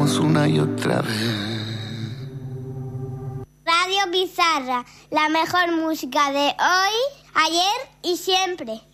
hagamos una y otra vez. Radio Bizarra, la mejor música de hoy, ayer y siempre.